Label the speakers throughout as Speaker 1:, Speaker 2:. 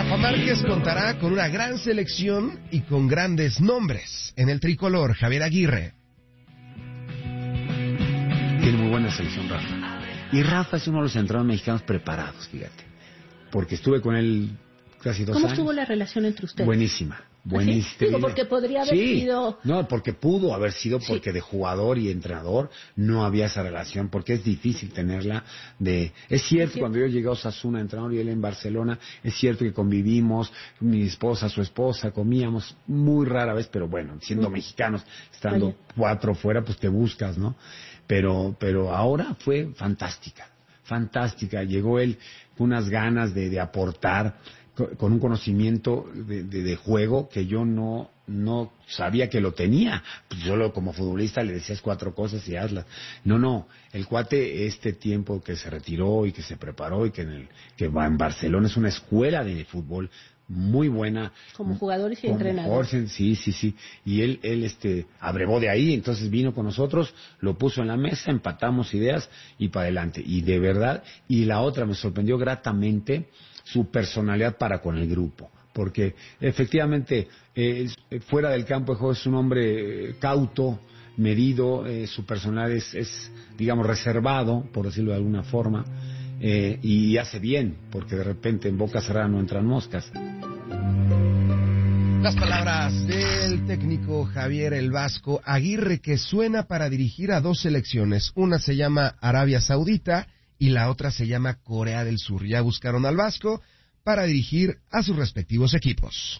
Speaker 1: Rafa Márquez contará con una gran selección y con grandes nombres. En el tricolor, Javier Aguirre.
Speaker 2: Tiene muy buena selección Rafa. Y Rafa es uno de los entrenadores mexicanos preparados, fíjate. Porque estuve con él casi 2 años.
Speaker 3: ¿Cómo estuvo la relación entre ustedes?
Speaker 2: Buenísima. Buenísimo.
Speaker 3: Digo, porque podría haber sido...
Speaker 2: No, porque pudo haber sido, porque de jugador y entrenador no había esa relación, porque es difícil tenerla de... Es cierto, cuando yo llegué a Osasuna, entrenador, y él en Barcelona, es cierto que convivimos, mi esposa, su esposa, comíamos muy rara vez, pero bueno, siendo mexicanos, estando 4 fuera, pues te buscas, ¿no? Pero ahora fue fantástica, fantástica. Llegó él con unas ganas de aportar, con un conocimiento de juego que yo no sabía que lo tenía. Pues yo como futbolista le decías 4 cosas y hazlas. No, el cuate este tiempo que se retiró y que se preparó y que va en Barcelona, es una escuela de fútbol muy buena.
Speaker 3: Como jugadores y entrenadores.
Speaker 2: Sí. Y él abrevó de ahí, entonces vino con nosotros, lo puso en la mesa, empatamos ideas y para adelante. Y de verdad, y la otra me sorprendió gratamente su personalidad para con el grupo, porque efectivamente fuera del campo de juego es un hombre cauto, medido, su personalidad es digamos reservado, por decirlo de alguna forma, y hace bien, porque de repente en boca cerrada no entran moscas.
Speaker 1: Las palabras del técnico Javier el Vasco Aguirre, que suena para dirigir a 2 selecciones. Una se llama Arabia Saudita y la otra se llama Corea del Sur. Ya buscaron al Vasco para dirigir a sus respectivos equipos.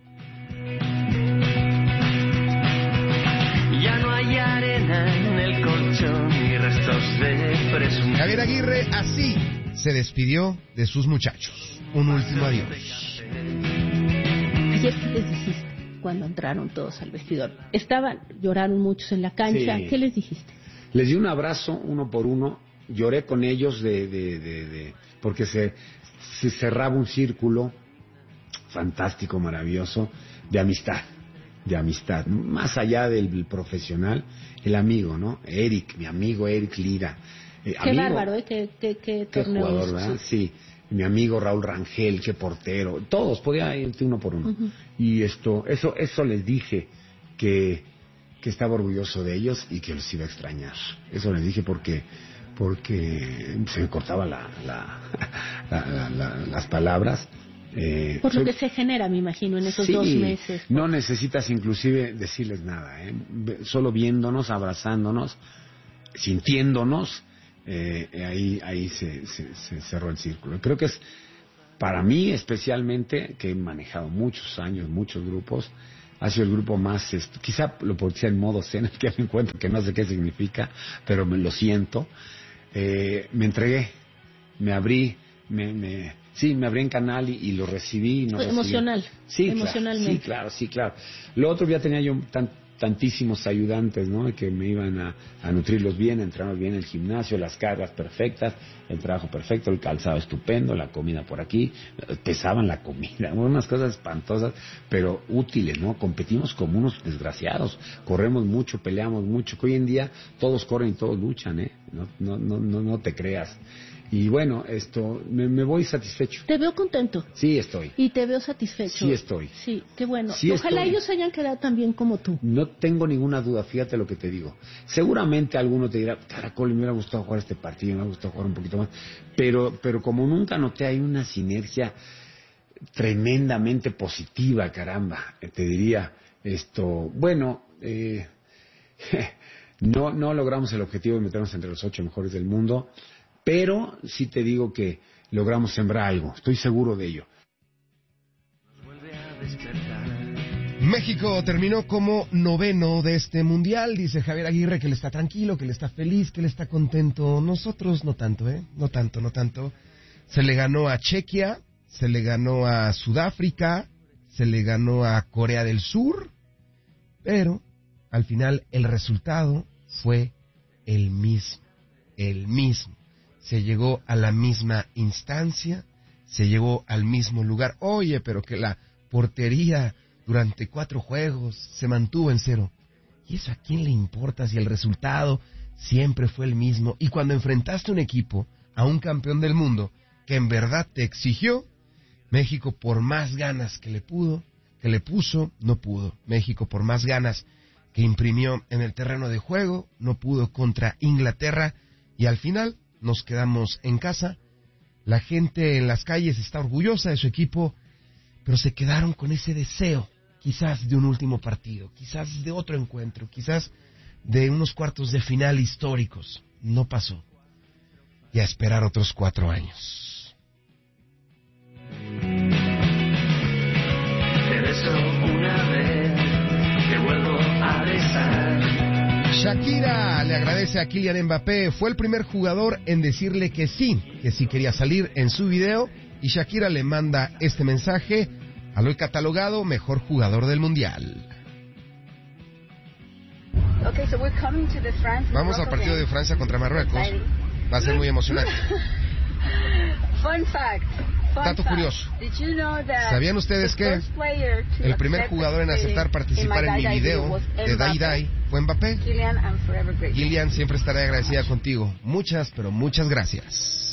Speaker 4: Ya no hay arena en el colchón ni restos de presunción.
Speaker 1: Javier Aguirre así se despidió de sus muchachos. Un último adiós.
Speaker 3: Ayer, ¿qué les dijiste cuando entraron todos al vestidor? Lloraron muchos en la cancha. Sí. ¿Qué les dijiste?
Speaker 2: Les di un abrazo uno por uno. Lloré con ellos porque se cerraba un círculo fantástico, maravilloso, de amistad, más allá del profesional, el amigo, ¿no? Mi amigo Eric Lira.
Speaker 3: Qué bárbaro, qué
Speaker 2: jugador, ¿verdad? Sí, mi amigo Raúl Rangel, qué portero, todos, podía irte uno por uno. Uh-huh. Y eso les dije que estaba orgulloso de ellos y que los iba a extrañar. Eso les dije porque se me cortaban las palabras.
Speaker 3: Por lo que se genera, me imagino, en esos 2 meses.
Speaker 2: No necesitas inclusive decirles nada, solo viéndonos, abrazándonos, sintiéndonos, ahí se cerró el círculo. Creo que es, para mí especialmente, que he manejado muchos años, muchos grupos, ha sido el grupo más, quizá lo podría decir en modo zen, que me encuentro, que no sé qué significa, pero me lo siento. Me entregué, me abrí, me abrí en canal y lo recibí.
Speaker 3: Emocional.
Speaker 2: Sí,
Speaker 3: emocionalmente.
Speaker 2: Sí, claro. Lo otro, ya tenía yo tantísimos ayudantes, ¿no? Que me iban a nutrirlos bien, a entrenarlos bien en el gimnasio, las cargas perfectas, el trabajo perfecto, el calzado estupendo, la comida por aquí, pesaban la comida, unas cosas espantosas, pero útiles, ¿no? Competimos como unos desgraciados, corremos mucho, peleamos mucho, que hoy en día todos corren y todos luchan, no te creas. Y bueno, me voy satisfecho.
Speaker 3: Te veo contento.
Speaker 2: Sí, estoy.
Speaker 3: Y te veo satisfecho.
Speaker 2: Sí, estoy.
Speaker 3: Sí, qué bueno.
Speaker 2: Sí,
Speaker 3: ojalá ellos hayan quedado tan bien como tú.
Speaker 2: No tengo ninguna duda, fíjate lo que te digo. Seguramente alguno te dirá, Caracol, me hubiera gustado jugar este partido, me hubiera gustado jugar un poquito más. Pero como nunca noté, hay una sinergia tremendamente positiva, caramba. Te diría, no logramos el objetivo de meternos entre los 8 mejores del mundo, pero sí te digo que logramos sembrar algo, estoy seguro de ello.
Speaker 1: México terminó como 9º de este mundial. Dice Javier Aguirre que él está tranquilo, que él está feliz, que él está contento. Nosotros no tanto, no tanto. Se le ganó a Chequia, se le ganó a Sudáfrica, se le ganó a Corea del Sur, pero al final el resultado fue el mismo. Se llegó a la misma instancia, se llegó al mismo lugar. Oye, pero que la portería durante 4 juegos se mantuvo en 0. ¿Y eso a quién le importa si el resultado siempre fue el mismo? Y cuando enfrentaste un equipo, a un campeón del mundo, que en verdad te exigió, México, por más ganas que le puso, no pudo. México, por más ganas que imprimió en el terreno de juego, no pudo contra Inglaterra, y al final nos quedamos en casa. La gente en las calles está orgullosa de su equipo, pero se quedaron con ese deseo, quizás de un último partido, quizás de otro encuentro, quizás de unos cuartos de final históricos. No pasó. Y a esperar otros 4 años.
Speaker 4: Te beso una vez, te vuelvo a besar.
Speaker 1: Shakira le agradece a Kylian Mbappé. Fue el primer jugador en decirle que sí quería salir en su video. Y Shakira le manda este mensaje al hoy catalogado mejor jugador del mundial.
Speaker 5: Okay, so we're coming to the
Speaker 1: Vamos al partido de Francia contra Marruecos. Va a ser muy emocionante.
Speaker 5: Fun fact.
Speaker 1: Dato curioso. ¿Sabían ustedes que el primer jugador en aceptar participar en mi video de Dai Dai fue Mbappé? Kylian, siempre estaré agradecida contigo. Muchas, pero muchas gracias.